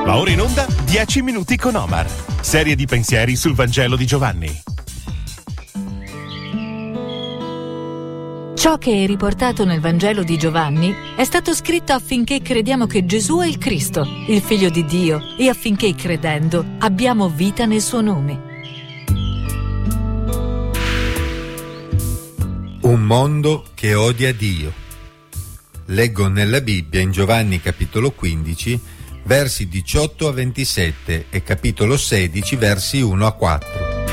Va ora in onda 10 minuti con Omar. Serie di pensieri sul Vangelo di Giovanni. Ciò che è riportato nel Vangelo di Giovanni è stato scritto affinché crediamo che Gesù è il Cristo, il Figlio di Dio, e affinché, credendo, abbiamo vita nel suo nome. Un mondo che odia Dio. Leggo nella Bibbia in Giovanni capitolo 15, versi 18 a 27 e capitolo 16, versi 1 a 4.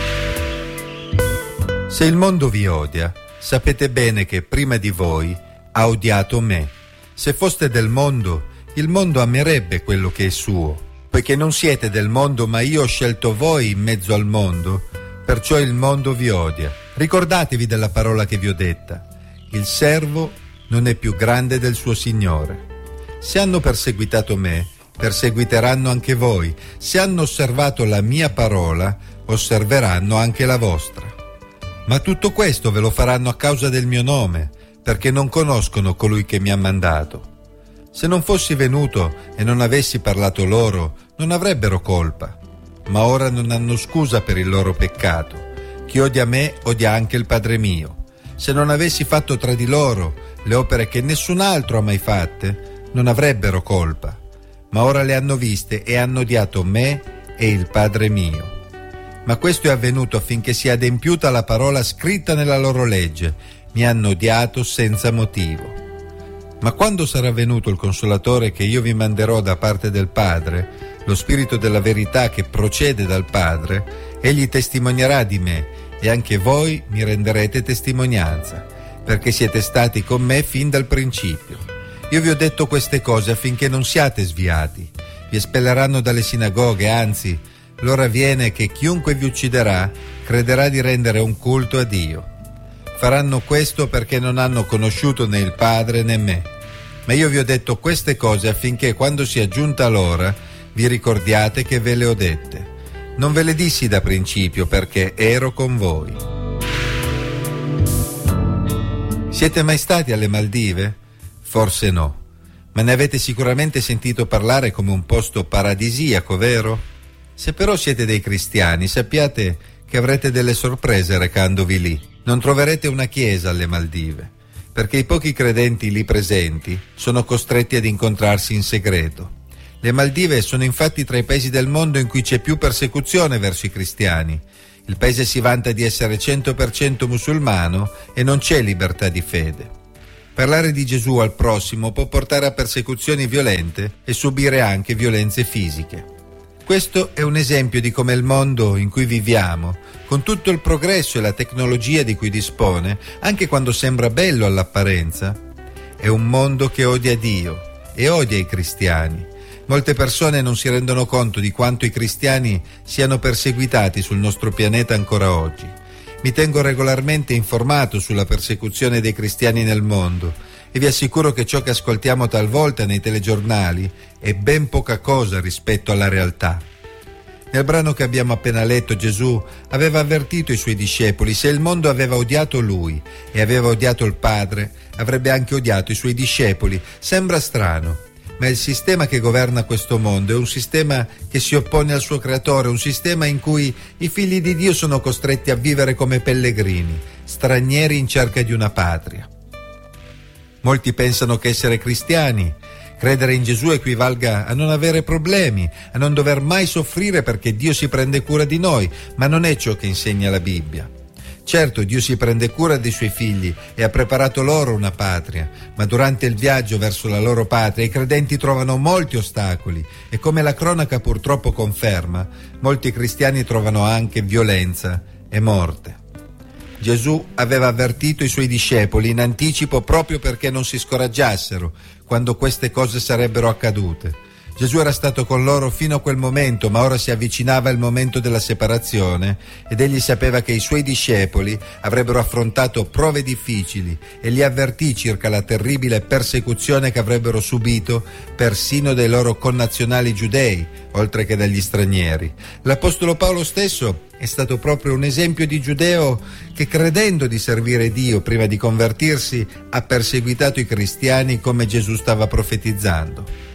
Se il mondo vi odia, sapete bene che prima di voi ha odiato me. Se foste del mondo, il mondo amerebbe quello che è suo. Poiché non siete del mondo, ma io ho scelto voi in mezzo al mondo, perciò il mondo vi odia. Ricordatevi della parola che vi ho detta. Il servo non è più grande del suo Signore. Se hanno perseguitato me, perseguiteranno anche voi. Se hanno osservato la mia parola, osserveranno anche la vostra. Ma tutto questo ve lo faranno a causa del mio nome, perché non conoscono colui che mi ha mandato. Se non fossi venuto e non avessi parlato loro, non avrebbero colpa. Ma ora non hanno scusa per il loro peccato. Chi odia me odia anche il Padre mio. Se non avessi fatto tra di loro le opere che nessun altro ha mai fatte, non avrebbero colpa. Ma ora le hanno viste e hanno odiato me e il Padre mio. Ma questo è avvenuto affinché sia adempiuta la parola scritta nella loro legge. Mi hanno odiato senza motivo. Ma quando sarà venuto il Consolatore che io vi manderò da parte del Padre, lo Spirito della verità che procede dal Padre, egli testimonierà di me e anche voi mi renderete testimonianza, perché siete stati con me fin dal principio. Io vi ho detto queste cose affinché non siate sviati. Vi espelleranno dalle sinagoghe, anzi, l'ora viene che chiunque vi ucciderà crederà di rendere un culto a Dio. Faranno questo perché non hanno conosciuto né il Padre né me. Ma io vi ho detto queste cose affinché quando sia giunta l'ora vi ricordiate che ve le ho dette. Non ve le dissi da principio perché ero con voi. Siete mai stati alle Maldive? Forse no, ma ne avete sicuramente sentito parlare come un posto paradisiaco, vero? Se però siete dei cristiani, sappiate che avrete delle sorprese recandovi lì. Non troverete una chiesa alle Maldive, perché i pochi credenti lì presenti sono costretti ad incontrarsi in segreto. Le Maldive sono infatti tra i paesi del mondo in cui c'è più persecuzione verso i cristiani. Il paese si vanta di essere 100% musulmano e non c'è libertà di fede. Parlare di Gesù al prossimo può portare a persecuzioni violente e subire anche violenze fisiche. Questo è un esempio di come il mondo in cui viviamo, con tutto il progresso e la tecnologia di cui dispone, anche quando sembra bello all'apparenza, è un mondo che odia Dio e odia i cristiani. Molte persone non si rendono conto di quanto i cristiani siano perseguitati sul nostro pianeta ancora oggi. Mi tengo regolarmente informato sulla persecuzione dei cristiani nel mondo e vi assicuro che ciò che ascoltiamo talvolta nei telegiornali è ben poca cosa rispetto alla realtà. Nel brano che abbiamo appena letto, Gesù aveva avvertito i suoi discepoli: se il mondo aveva odiato lui e aveva odiato il Padre, avrebbe anche odiato i suoi discepoli. Sembra strano, ma il sistema che governa questo mondo è un sistema che si oppone al suo creatore, un sistema in cui i figli di Dio sono costretti a vivere come pellegrini, stranieri in cerca di una patria. Molti pensano che essere cristiani, credere in Gesù equivalga a non avere problemi, a non dover mai soffrire perché Dio si prende cura di noi, ma non è ciò che insegna la Bibbia. Certo, Dio si prende cura dei suoi figli e ha preparato loro una patria, ma durante il viaggio verso la loro patria i credenti trovano molti ostacoli e, come la cronaca purtroppo conferma, molti cristiani trovano anche violenza e morte. Gesù aveva avvertito i suoi discepoli in anticipo proprio perché non si scoraggiassero quando queste cose sarebbero accadute. Gesù era stato con loro fino a quel momento, ma ora si avvicinava il momento della separazione ed egli sapeva che i suoi discepoli avrebbero affrontato prove difficili e li avvertì circa la terribile persecuzione che avrebbero subito persino dai loro connazionali giudei, oltre che dagli stranieri. L'Apostolo Paolo stesso è stato proprio un esempio di giudeo che, credendo di servire Dio prima di convertirsi, ha perseguitato i cristiani come Gesù stava profetizzando.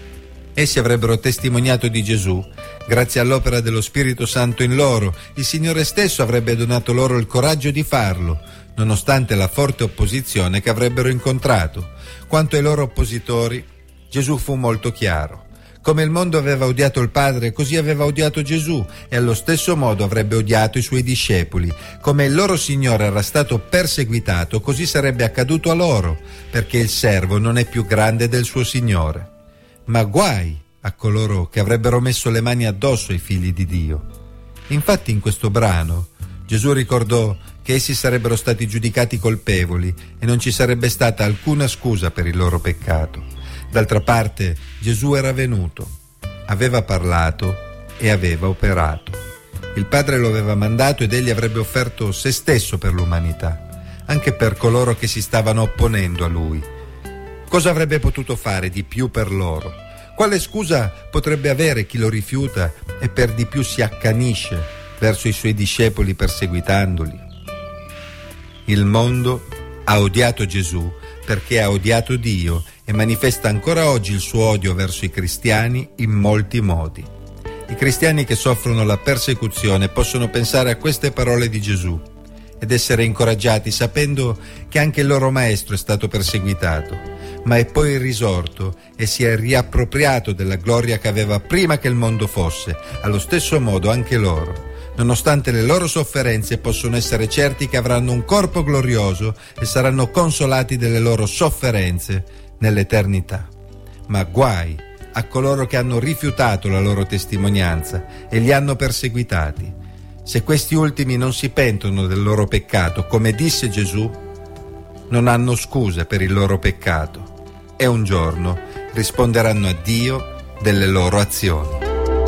Essi avrebbero testimoniato di Gesù. Grazie all'opera dello Spirito Santo in loro, il Signore stesso avrebbe donato loro il coraggio di farlo, nonostante la forte opposizione che avrebbero incontrato. Quanto ai loro oppositori, Gesù fu molto chiaro. Come il mondo aveva odiato il Padre, così aveva odiato Gesù, e allo stesso modo avrebbe odiato i suoi discepoli. Come il loro Signore era stato perseguitato, così sarebbe accaduto a loro, perché il servo non è più grande del suo Signore. Ma guai a coloro che avrebbero messo le mani addosso ai figli di Dio. Infatti in questo brano Gesù ricordò che essi sarebbero stati giudicati colpevoli e non ci sarebbe stata alcuna scusa per il loro peccato. D'altra parte Gesù era venuto, aveva parlato e aveva operato. Il Padre lo aveva mandato ed egli avrebbe offerto se stesso per l'umanità, anche per coloro che si stavano opponendo a lui. Cosa avrebbe potuto fare di più per loro? Quale scusa potrebbe avere chi lo rifiuta e per di più si accanisce verso i suoi discepoli perseguitandoli? Il mondo ha odiato Gesù perché ha odiato Dio e manifesta ancora oggi il suo odio verso i cristiani in molti modi. I cristiani che soffrono la persecuzione possono pensare a queste parole di Gesù ed essere incoraggiati sapendo che anche il loro maestro è stato perseguitato, ma è poi risorto e si è riappropriato della gloria che aveva prima che il mondo fosse. Allo stesso modo anche loro, nonostante le loro sofferenze, possono essere certi che avranno un corpo glorioso e saranno consolati delle loro sofferenze nell'eternità. Ma guai a coloro che hanno rifiutato la loro testimonianza e li hanno perseguitati. Se questi ultimi non si pentono del loro peccato, come disse Gesù, non hanno scuse per il loro peccato e un giorno risponderanno a Dio delle loro azioni.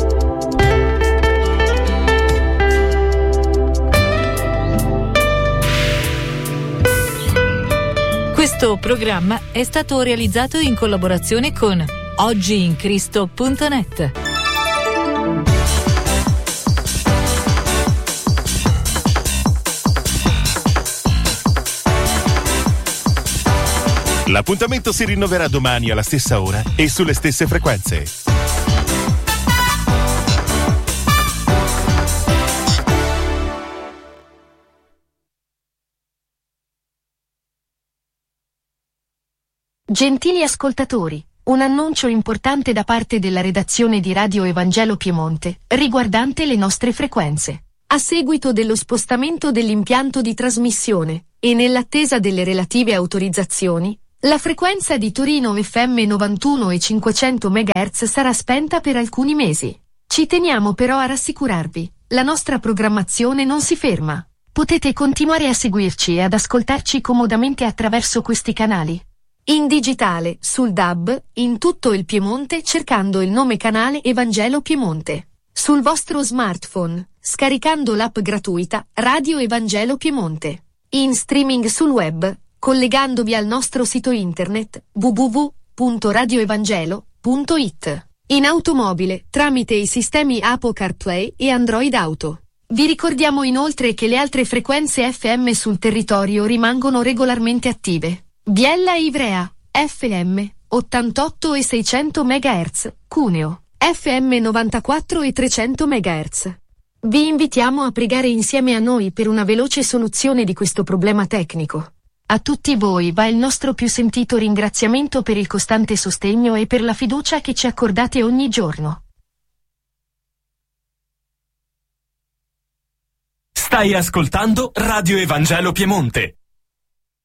Questo programma è stato realizzato in collaborazione con oggiincristo.net. L'appuntamento si rinnoverà domani alla stessa ora e sulle stesse frequenze. Gentili ascoltatori, un annuncio importante da parte della redazione di Radio Evangelo Piemonte, riguardante le nostre frequenze. A seguito dello spostamento dell'impianto di trasmissione, e nell'attesa delle relative autorizzazioni, la frequenza di Torino FM 91 e 500 MHz sarà spenta per alcuni mesi. Ci teniamo però a rassicurarvi, la nostra programmazione non si ferma. Potete continuare a seguirci e ad ascoltarci comodamente attraverso questi canali. In digitale, sul DAB, in tutto il Piemonte cercando il nome canale Evangelo Piemonte. Sul vostro smartphone, scaricando l'app gratuita Radio Evangelo Piemonte. In streaming sul web, collegandovi al nostro sito internet www.radioevangelo.it. In automobile, tramite i sistemi Apple CarPlay e Android Auto. Vi ricordiamo inoltre che le altre frequenze FM sul territorio rimangono regolarmente attive. Biella e Ivrea, FM, 88 e 600 MHz, Cuneo, FM 94 e 300 MHz. Vi invitiamo a pregare insieme a noi per una veloce soluzione di questo problema tecnico. A tutti voi va il nostro più sentito ringraziamento per il costante sostegno e per la fiducia che ci accordate ogni giorno. Stai ascoltando Radio Evangelo Piemonte.